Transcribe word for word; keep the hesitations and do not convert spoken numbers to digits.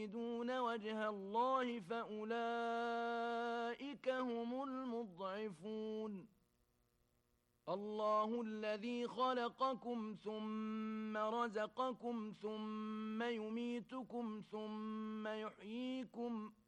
يريدون وجه الله فأولئك هم المضعفون الله الذي خلقكم ثم رزقكم ثم يميتكم ثم يحييكم